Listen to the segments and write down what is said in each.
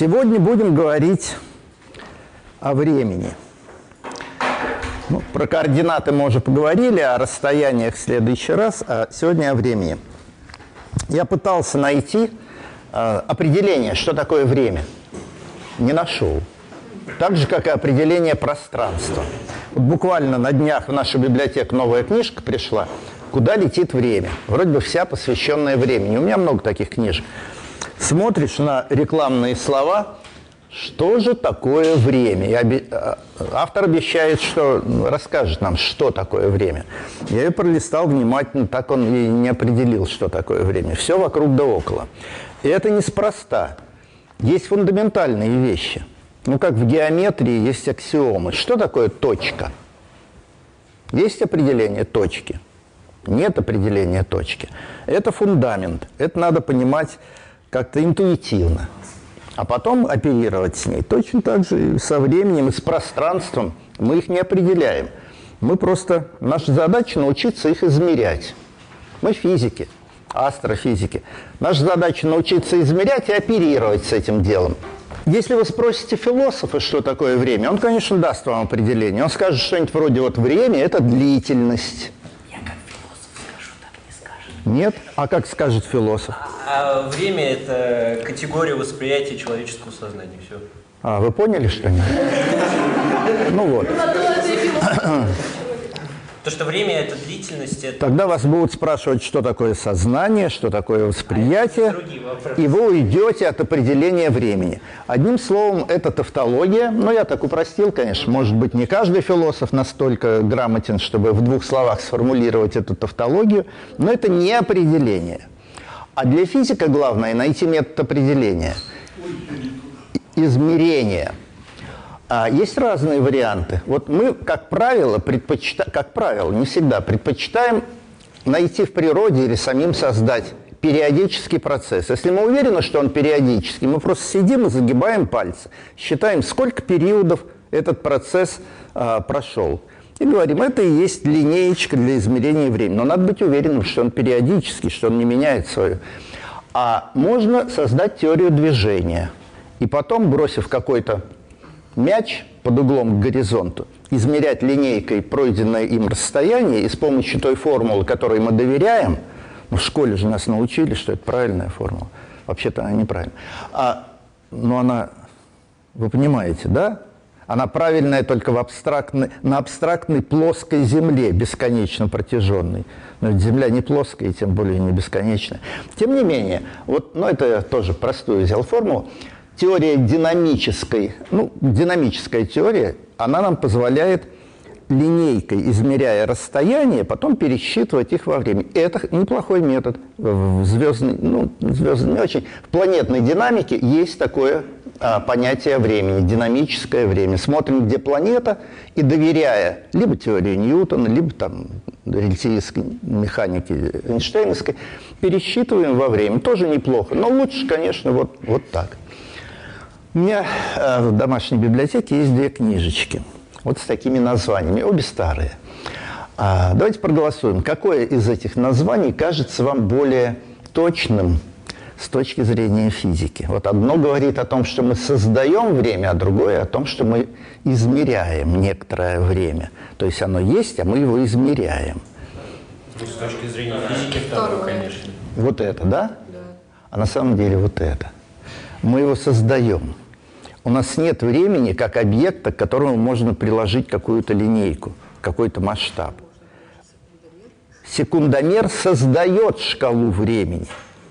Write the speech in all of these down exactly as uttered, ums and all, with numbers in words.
Сегодня будем говорить о времени. Ну, про координаты мы уже поговорили, о расстояниях в следующий раз, а сегодня о времени. Я пытался найти э, определение, что такое время. Не нашел. Так же, как и определение пространства. Вот буквально на днях в нашу библиотеку новая книжка пришла «Куда летит время?». Вроде бы вся посвященная времени. У меня много таких книжек. Смотришь на рекламные слова, что же такое время? И оби... Автор обещает, что расскажет нам, что такое время. Я ее пролистал внимательно, так он и не определил, что такое время. Все вокруг да около. И это неспроста. Есть фундаментальные вещи. Ну, как в геометрии есть аксиомы. Что такое точка? Есть определение точки? Нет определения точки. Это фундамент. Это надо понимать как-то интуитивно. А потом оперировать с ней. Точно так же и со временем, и с пространством. Мы их не определяем. Мы просто... Наша задача научиться их измерять. Мы физики, астрофизики. Наша задача научиться измерять и оперировать с этим делом. Если вы спросите философа, что такое время, он, конечно, даст вам определение. Он скажет что-нибудь вроде вот время – это длительность. Я как философ скажу, так не скажет. Нет? А как скажет философ? А, а время – это категория восприятия человеческого сознания. Все. А, вы поняли что-нибудь? Ну вот. То, что время – это длительность, это… Тогда вас будут спрашивать, что такое сознание, что такое восприятие, и вы уйдете от определения времени. Одним словом, это тавтология, но я так упростил, конечно, может быть, не каждый философ настолько грамотен, чтобы в двух словах сформулировать эту тавтологию, но это не определение. А для физика главное найти метод определения, измерения. А есть разные варианты. Вот мы, как правило, предпочитаем, как правило, не всегда, предпочитаем найти в природе или самим создать периодический процесс. Если мы уверены, что он периодический, мы просто сидим и загибаем пальцы, считаем, сколько периодов этот процесс а, прошел. И говорим, это и есть линеечка для измерения времени. Но надо быть уверенным, что он периодический, что он не меняет свою. А можно создать теорию движения. И потом, бросив какой-то мяч под углом к горизонту, измерять линейкой пройденное им расстояние, и с помощью той формулы, которой мы доверяем, ну, в школе же нас научили, что это правильная формула, вообще-то она неправильная, а, но она, вы понимаете, да? Она правильная только в абстрактной, на абстрактной плоской Земле, бесконечно протяженной. Но ведь Земля не плоская, и тем более не бесконечная. Тем не менее, вот, ну, это я тоже простую взял формулу. Теория динамической, ну, динамическая теория, она нам позволяет линейкой, измеряя расстояние, потом пересчитывать их во времени. Это неплохой метод. В звездной, ну, звездной не очень. В планетной динамике есть такое а, понятие времени, динамическое время. Смотрим, где планета, и доверяя либо теории Ньютона, либо там релятивистской механики эйнштейновской, пересчитываем во время. Тоже неплохо. Но лучше, конечно, вот, вот так. У меня э, в домашней библиотеке есть две книжечки, вот с такими названиями, обе старые. А, давайте проголосуем, какое из этих названий кажется вам более точным с точки зрения физики. Вот одно говорит о том, что мы создаем время, а другое о том, что мы измеряем некоторое время. То есть оно есть, а мы его измеряем. Ну, с точки зрения физики второе, конечно. Вот это, да? Да. А на самом деле вот это. Мы его создаем. У нас нет времени как объекта, к которому можно приложить какую-то линейку, какой-то масштаб. Секундомер создает шкалу времени.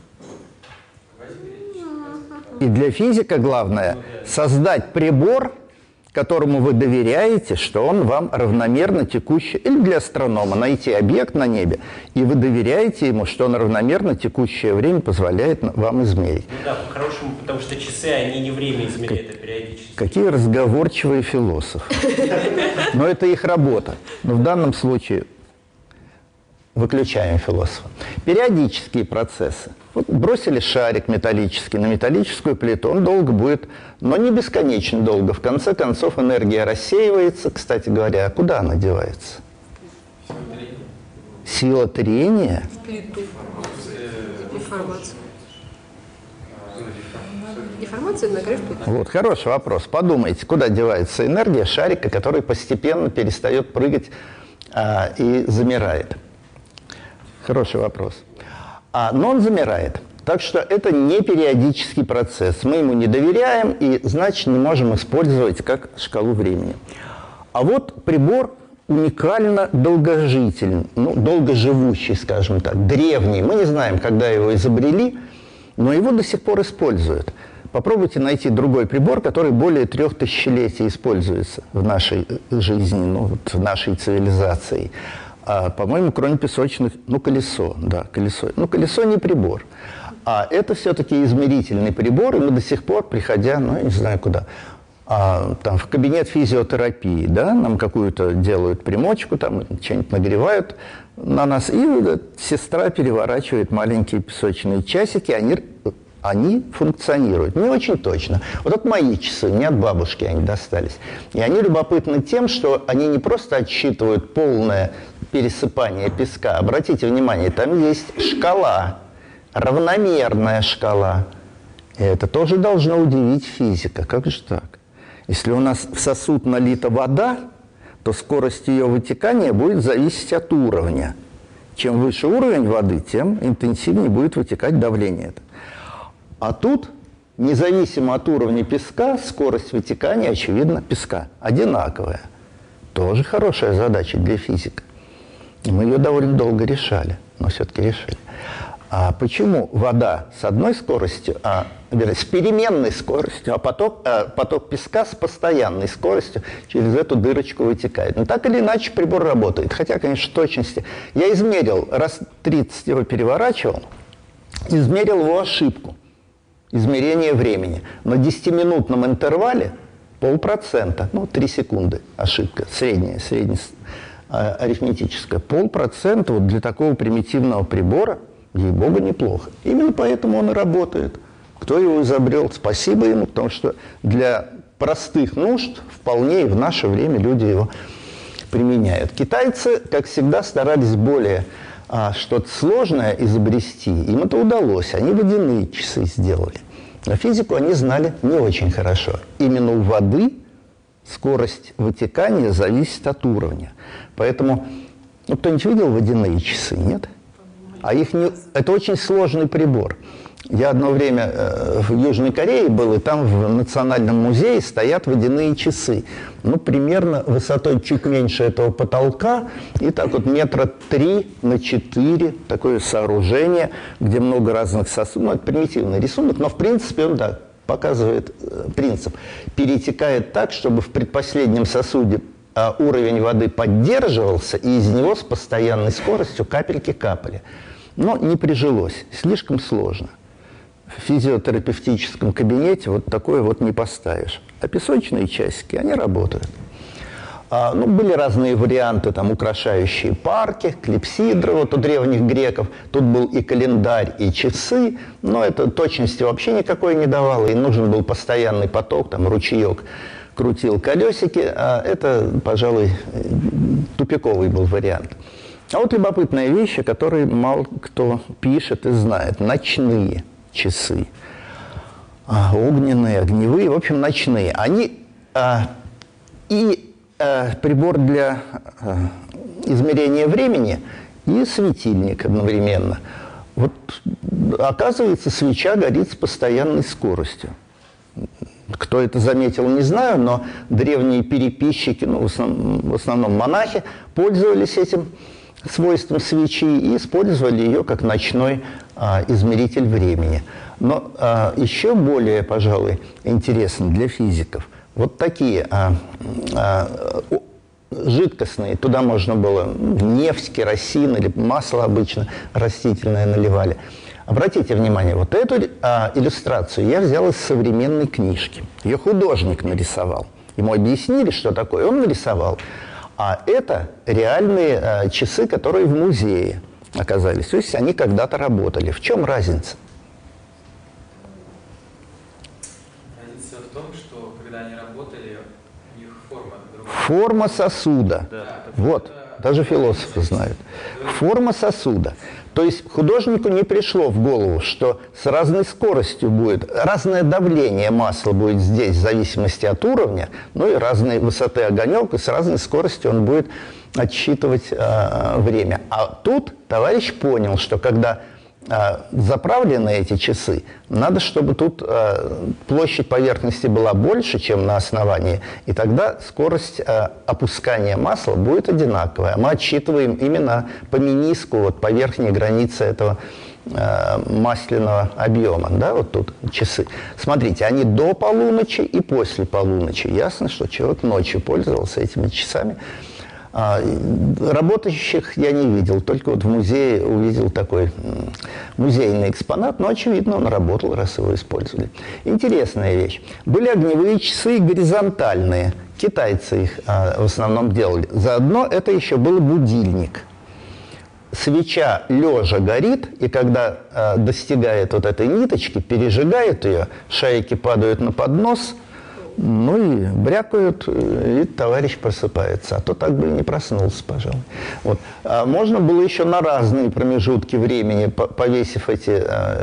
И для физика главное создать прибор, которому вы доверяете, что он вам равномерно текущий, или для астронома найти объект на небе, и вы доверяете ему, что он равномерно текущее время позволяет вам измерить. Ну да, по-хорошему, потому что часы, они не время измеряют, а периодически. Какие разговорчивые философы. Но это их работа. Но в данном случае выключаем философа. Периодические процессы. Вот бросили шарик металлический на металлическую плиту, он долго будет, но не бесконечно долго. В конце концов энергия рассеивается. Кстати говоря, а куда она девается? Сила трения? В плиту. Деформация. деформация, нагрев тут. Вот, хороший вопрос. Подумайте, куда девается энергия шарика, который постепенно перестает прыгать а, и замирает? Хороший вопрос. А, но он замирает. Так что это не периодический процесс. Мы ему не доверяем и, значит, не можем использовать как шкалу времени. А вот прибор уникально долгожителен, ну, долгоживущий, скажем так, древний. Мы не знаем, когда его изобрели, но его до сих пор используют. Попробуйте найти другой прибор, который более трех тысячелетий используется в нашей жизни, ну, вот в нашей цивилизации. А, по-моему, кроме песочных, ну, колесо, да, колесо. Ну, колесо не прибор. А это все-таки измерительный прибор, и мы до сих пор, приходя, ну, я не знаю куда, а, там, в кабинет физиотерапии, да, нам какую-то делают примочку, там, что-нибудь нагревают на нас, и вот, сестра переворачивает маленькие песочные часики, они, они функционируют. Не очень точно. Вот это мои часы, мне от бабушки они достались. И они любопытны тем, что они не просто отсчитывают полное пересыпание песка. Обратите внимание, там есть шкала, равномерная шкала. И это тоже должно удивить физика. Как же так? Если у нас в сосуд налита вода, то скорость ее вытекания будет зависеть от уровня. Чем выше уровень воды, тем интенсивнее будет вытекать давление. А тут, независимо от уровня песка, скорость вытекания, очевидно, песка одинаковая. Тоже хорошая задача для физика. И мы ее довольно долго решали, но все-таки решили. А почему вода с одной скоростью, а, вернее, с переменной скоростью, а поток, а поток песка с постоянной скоростью через эту дырочку вытекает? Ну, так или иначе прибор работает. Хотя, конечно, в точности. Я измерил, раз тридцать его переворачивал, измерил его ошибку. Измерение времени. На десятиминутном интервале полпроцента, ну, три секунды ошибка, средняя, средняя арифметическая. Полпроцента вот для такого примитивного прибора, ей-богу, неплохо. Именно поэтому он и работает. Кто его изобрел, спасибо ему, потому что для простых нужд вполне и в наше время люди его применяют. Китайцы, как всегда, старались более а, что-то сложное изобрести. Им это удалось. Они водяные часы сделали. Но физику они знали не очень хорошо. Именно у воды скорость вытекания зависит от уровня. Поэтому, ну, кто-нибудь видел водяные часы, нет? А их не... Это очень сложный прибор. Я одно время э, в Южной Корее был, и там в Национальном музее стоят водяные часы. Ну, примерно высотой чуть меньше этого потолка, и так вот метра три на четыре, такое сооружение, где много разных сосудов. Ну, это примитивный рисунок, но в принципе он, да, показывает э, принцип. Перетекает так, чтобы в предпоследнем сосуде э, уровень воды поддерживался, и из него с постоянной скоростью капельки капали. Но не прижилось, слишком сложно. В физиотерапевтическом кабинете вот такое вот не поставишь. А песочные часики, они работают. А, ну, были разные варианты, там, украшающие парки, клипсидры, вот у древних греков. Тут был и календарь, и часы, но это точности вообще никакой не давало, и нужен был постоянный поток, там, ручеек крутил колесики, а это, пожалуй, тупиковый был вариант. А вот любопытная вещь, о которой мало кто пишет и знает. Ночные часы. А, огненные, огневые, в общем, ночные. Они а, и а, прибор для а, измерения времени, и светильник одновременно. Вот, оказывается, свеча горит с постоянной скоростью. Кто это заметил, не знаю, но древние переписчики, ну, в основном, в основном монахи, пользовались этим свойством свечи и использовали ее как ночной а, измеритель времени. Но а, еще более, пожалуй, интересно для физиков, вот такие а, а, жидкостные, туда можно было нефть, керосин или масло обычно растительное наливали. Обратите внимание, вот эту а, иллюстрацию я взял из современной книжки. Ее художник нарисовал. Ему объяснили, что такое, он нарисовал. А это реальные а, часы, которые в музее оказались. То есть они когда-то работали. В чем разница? Разница в том, что когда они работали, у них форма другая. Форма сосуда. Да. Вот, даже философы знают. Форма сосуда. То есть художнику не пришло в голову, что с разной скоростью будет, разное давление масла будет здесь в зависимости от уровня, ну и разной высоты огонек, и с разной скоростью он будет отсчитывать э, время. А тут товарищ понял, что когда э, заправлены эти часы, надо, чтобы тут э, площадь поверхности была больше, чем на основании, и тогда скорость э, опускания масла будет одинаковая. Мы отсчитываем именно по мениску, вот по верхней границе этого э, масляного объема. Да, вот тут часы. Смотрите, они до полуночи и после полуночи. Ясно, что человек ночью пользовался этими часами. А, работающих я не видел, только вот в музее увидел такой музейный экспонат, но, очевидно, он работал, раз его использовали. Интересная вещь. Были огневые часы горизонтальные, китайцы их а, в основном делали. Заодно это еще был будильник. Свеча лежа горит, и когда а, достигает вот этой ниточки, пережигает ее, шайки падают на поднос, ну и брякают, и товарищ просыпается. А то так бы и не проснулся, пожалуй. Вот. А можно было еще на разные промежутки времени, повесив эти,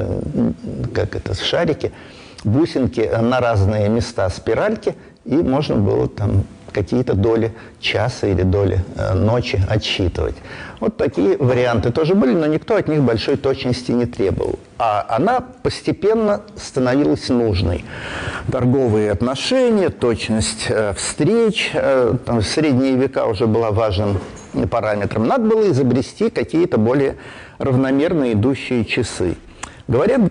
как это, шарики, бусинки на разные места спиральки, и можно было там какие-то доли часа или доли ночи отсчитывать. Вот такие варианты тоже были, но никто от них большой точности не требовал. А она постепенно становилась нужной. Торговые отношения, точность э, встреч, э, там, в средние века уже была важным параметром. Надо было изобрести какие-то более равномерно идущие часы. Говорят,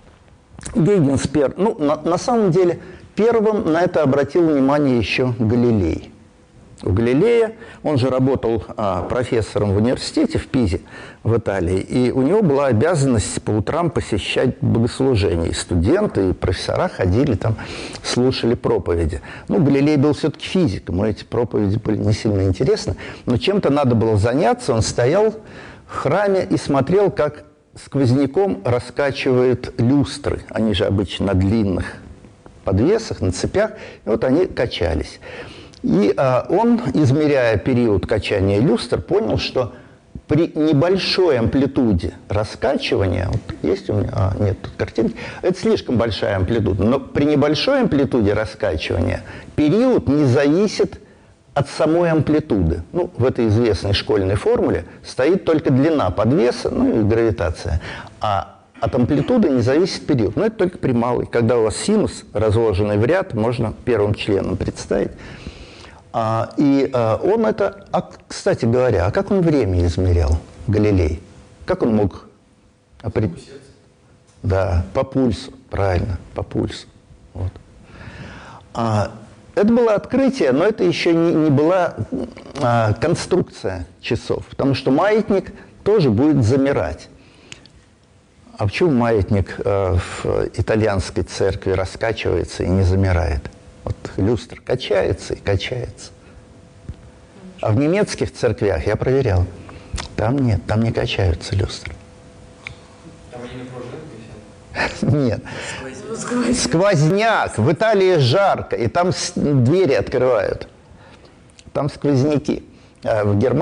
Гейгенс пер... ну, на, на самом деле, первым на это обратил внимание еще Галилей. У Галилея, он же работал а, профессором в университете в Пизе, в Италии, и у него была обязанность по утрам посещать богослужения. И студенты, и профессора ходили там, слушали проповеди. Ну, Галилей был все-таки физиком, и эти проповеди были не сильно интересны, но чем-то надо было заняться. Он стоял в храме и смотрел, как сквозняком раскачивают люстры. Они же обычно на длинных подвесах, на цепях, и вот они качались. И а, он, измеряя период качания люстр, понял, что при небольшой амплитуде раскачивания, вот есть у меня, а, нет, тут картинки, это слишком большая амплитуда, но при небольшой амплитуде раскачивания период не зависит от самой амплитуды. Ну, в этой известной школьной формуле стоит только длина подвеса, ну и гравитация. А от амплитуды не зависит период. Но это только при малой. Когда у вас синус, разложенный в ряд, можно первым членом представить. А, и а, он это... А, кстати говоря, а как он время измерял, Галилей? Как он мог определить? Да, по пульсу, правильно, по пульсу. Вот. А, это было открытие, но это еще не, не была а, конструкция часов, потому что маятник тоже будет замирать. А почему маятник э, в итальянской церкви раскачивается и не замирает? Вот люстра качается и качается. А в немецких церквях, я проверял, там нет, там не качаются люстры. Там они на пружинах висят? Нет. Сквозняк. В Италии жарко, и там двери открывают. Там сквозняки. А в Германии